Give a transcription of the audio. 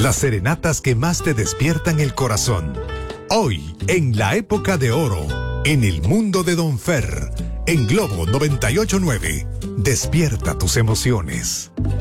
Las serenatas que más te despiertan el corazón. Hoy, en la época de oro, en el mundo de Don Fer, en Globo 98.9. Despierta tus emociones.